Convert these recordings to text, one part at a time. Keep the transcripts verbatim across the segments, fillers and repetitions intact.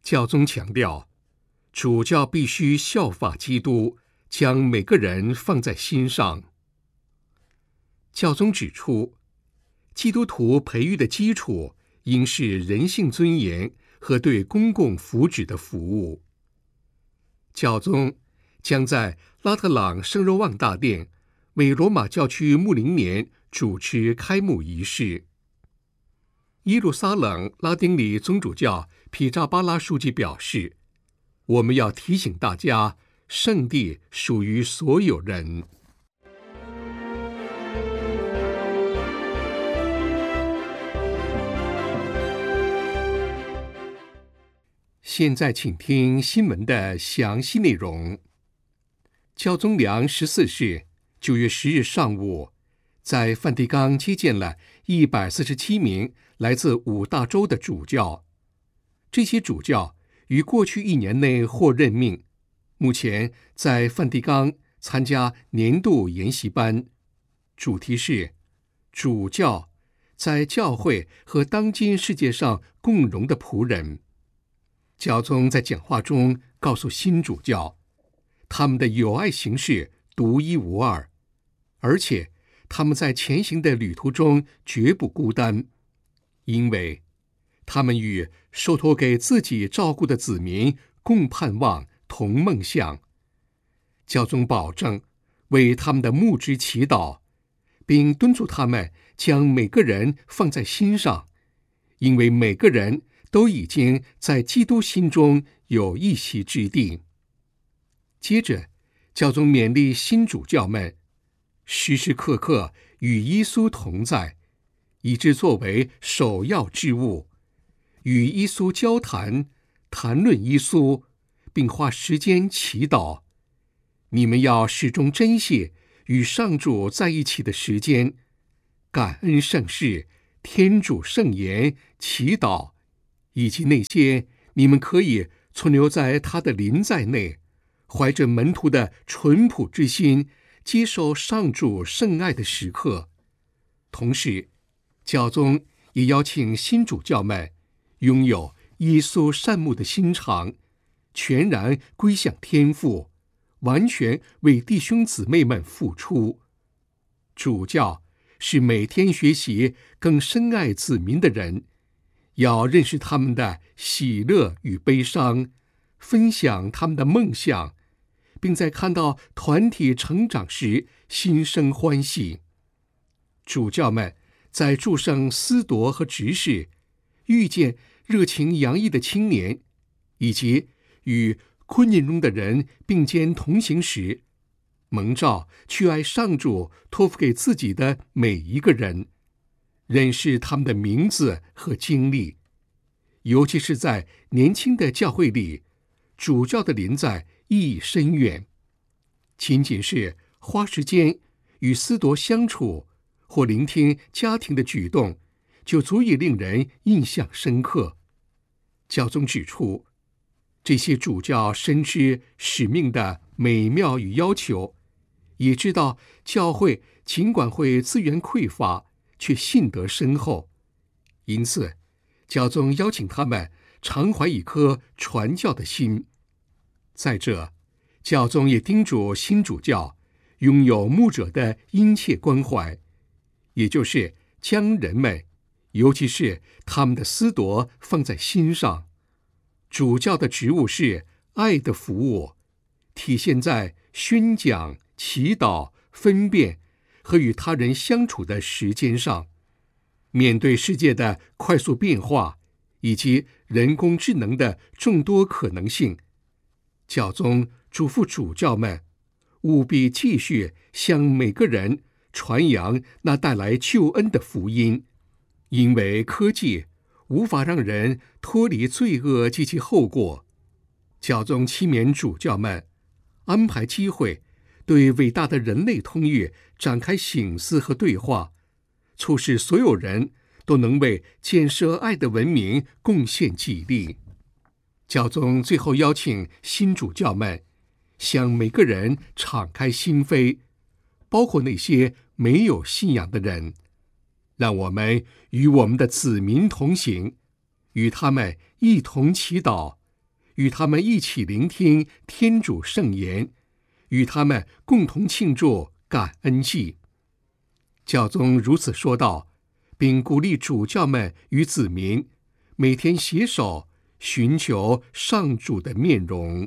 教宗强调，主教必须效法基督，将每个人放在心上。教宗指出，基督徒培育的基础应是人性尊严和对公共福祉的服务。教宗将在拉特朗圣若望大殿为罗马教区牧灵年主持开幕仪式。耶路撒冷拉丁里宗主教皮扎巴拉书记表示，我们要提醒大家，圣地属于所有人。现在请听新闻的详细内容。教宗良十四世九月十日上午，在梵蒂冈接见了一百四十七名来自五大洲的主教。这些主教于过去一年内获任命，目前在梵蒂冈参加年度研习班，主题是主教在教会和当今世界上共荣的仆人。教宗在讲话中告诉新主教，他们的友爱形式独一无二，而且他们在前行的旅途中绝不孤单，因为他们与受托给自己照顾的子民共盼望、同梦想。教宗保证为他们的牧职祈祷，并敦促他们将每个人放在心上，因为每个人都已经在基督心中有一席之地。接着，教宗勉励新主教们时时刻刻与耶稣同在，以致作为首要之务，与耶稣交谈，谈论耶稣，并花时间祈祷。你们要始终珍惜与上主在一起的时间，感恩圣事、天主圣言、祈祷，以及那些你们可以存留在他的临在内，怀着门徒的淳朴之心，接受上主圣爱的时刻。同时，教宗也邀请新主教们拥有耶稣善牧的心肠，全然归向天父，完全为弟兄姊妹们付出。主教是每天学习更深爱子民的人，要认识他们的喜乐与悲伤，分享他们的梦想，并在看到团体成长时心生欢喜。主教们在祝圣司铎和执事，遇见热情洋溢的青年，以及与困境中的人并肩同行时，蒙召去爱上主托付给自己的每一个人，认识他们的名字和经历。尤其是在年轻的教会里，主教的临在意义深远。仅仅是花时间与司铎相处，或聆听家庭的举动，就足以令人印象深刻。教宗指出，这些主教深知使命的美妙与要求，也知道教会尽管会资源匮乏，却信德深厚。因此，教宗邀请他们常怀一颗传教的心。再者，教宗也叮嘱新主教拥有牧者的殷切关怀，也就是将人们，尤其是他们的司铎放在心上。主教的职务是爱的服务，体现在宣讲、祈祷、分辨和与他人相处的时间上。面对世界的快速变化以及人工智能的众多可能性，教宗嘱咐主教们务必继续向每个人传扬那带来救恩的福音，因为科技无法让人脱离罪恶及其后果。教宗期勉主教们安排机会，对伟大的人类通谕展开省思和对话，促使所有人都能为建设爱的文明贡献己力。教宗最后邀请新主教们向每个人敞开心扉，包括那些没有信仰的人，让我们与我们的子民同行，与他们一同祈祷， 与他们一起聆听天主圣言，与他们共同庆祝感恩祭。教宗如此说道，并鼓励主教们与子民每天携手寻求上主的面容。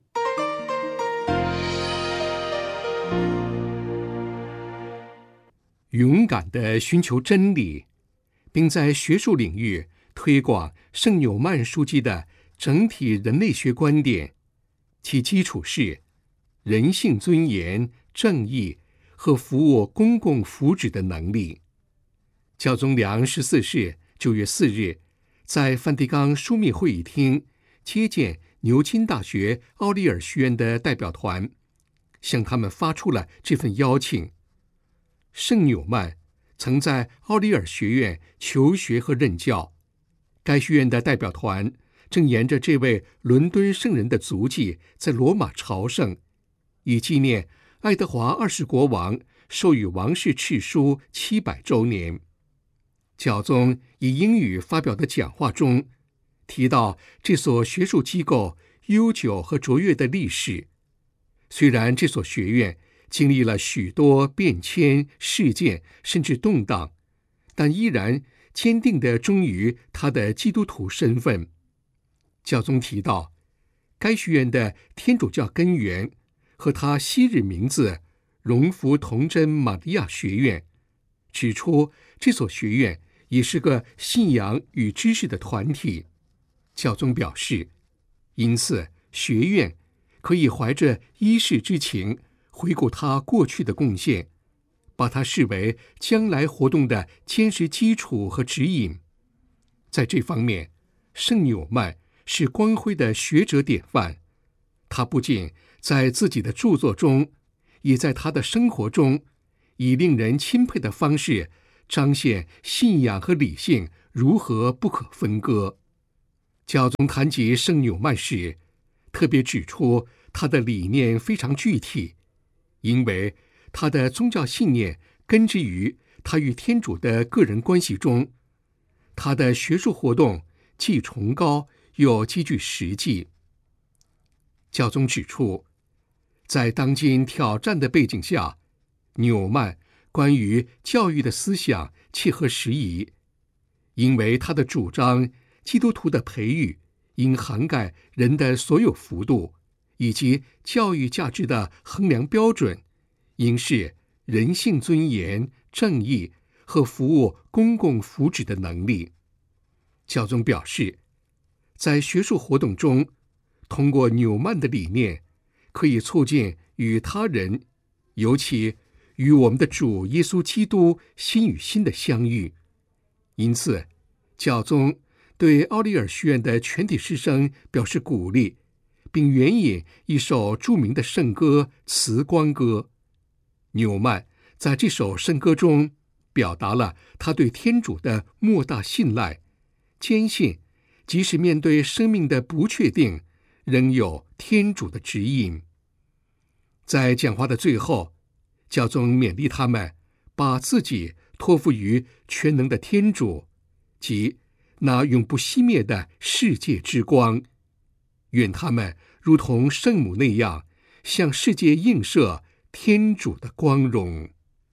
勇敢地寻求真理，并在学术领域推广圣纽曼枢机的整体人类学观点，其基础是人性尊严、正义和服务公共福祉的能力。教宗良十四世九月四日在梵蒂冈枢密会议厅接见牛津大学奥利尔学院的代表团，向他们发出了这份邀请。圣纽曼曾在奥利尔学院求学和任教，该学院的代表团正沿着这位伦敦圣人的足迹在罗马朝圣，以纪念爱德华二世国王授予王室敕书七百周年。教宗以英语发表的讲话中提到这所学术机构悠久和卓越的历史。虽然这所学院经历了许多变迁、事件甚至动荡，但依然坚定地忠于他的基督徒身份。教宗提到，该学院的天主教根源和他昔日名字荣福童真玛利亚学院，指出这所学院也是个信仰与知识的团体。教宗表示，因此学院可以怀着依世之情回顾他过去的贡献，把它视为将来活动的坚实基础和指引。在这方面，圣纽曼是光辉的学者典范。他不仅在自己的著作中，也在他的生活中，以令人钦佩的方式彰显信仰和理性如何不可分割。教宗谈及圣纽曼时，特别指出他的理念非常具体，因为他的宗教信念根植于他与天主的个人关系中。他的学术活动既崇高又极具实际。教宗指出，在当今挑战的背景下，纽曼关于教育的思想切合时宜，因为他的主张基督徒的培育应涵盖人的所有幅度，以及教育价值的衡量标准应是人性尊严、正义和服务公共福祉的能力。教宗表示，在学术活动中，通过纽曼的理念，可以促进与他人，尤其与我们的主耶稣基督心与心的相遇。因此，教宗对奥利尔学院的全体师生表示鼓励，并援引一首著名的圣歌《慈光歌》。纽曼在这首圣歌中表达了他对天主的莫大信赖，坚信即使面对生命的不确定，仍有天主的指引。在讲话的最后，教宗勉励他们把自己托付于全能的天主，即那永不熄灭的世界之光。愿他们如同圣母那样，向世界映射天主的光荣。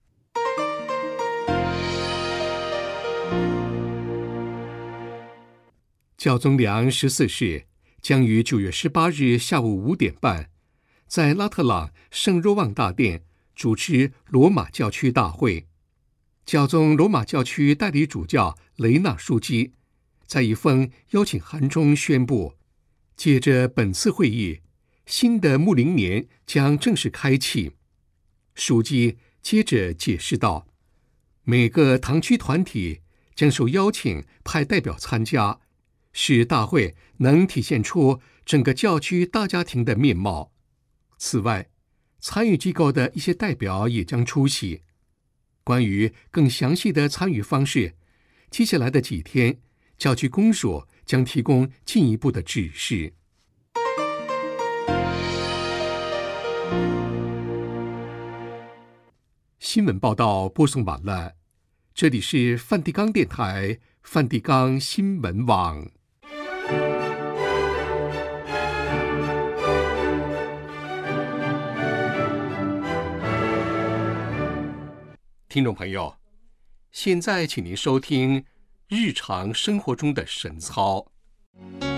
教宗良十四世将于九月十八日下午五点半，在拉特朗圣若望大殿主持罗马教区大会。教宗罗马教区代理主教雷纳枢机在一封邀请函中宣布，借着本次会议，新的牧灵年将正式开启。枢机接着解释道，每个堂区团体将受邀请派代表参加，使大会能体现出整个教区大家庭的面貌。此外，参与机构的一些代表也将出席。关于更详细的参与方式，接下来的几天，教区公署将提供进一步的指示。新闻报道播送完了，这里是梵蒂冈电台梵蒂冈新闻网。 听众朋友，现在请您收听日常生活中的神操。